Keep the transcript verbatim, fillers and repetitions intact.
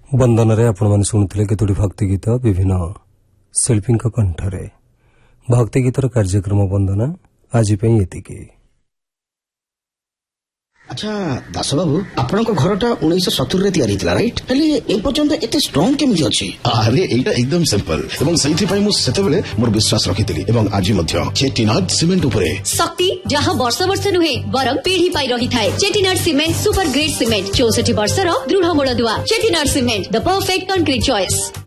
वंदन रे आपण माने सुनुथिले केतोडी भक्ति गीत विभिन्न शिल्पी कंठरे भक्ति गीतर कार्यक्रम वंदना आज पे एतिकी। अच्छा दास बाबू आपण घरटा उन्नीस सत्तर तैयारी राइट हेले ए पर्यंत एते स्ट्रांग केमि अछि? अरे एटा एकदम सिंपल एवं सही पई मु सेतेबेले मोर विश्वास रखितली एवं आज मध्य चेटिनाड सीमेंट उपरे शक्ति जहां वर्ष वर्ष नुहे बरम पीढ़ी पाई रही थाए। Chettinad cement super grade cement चौसठ वर्ष रो दृढ़ मूल दुआ। Chettinad cement the perfect concrete choice.